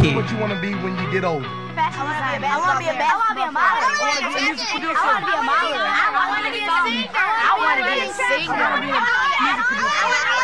kid. What you want to be when you get older? Fashion designer. I want to be a model. I want to be a music producer. I want to be a model. I want to be a singer. I want to be a singer. I want to be a music producer.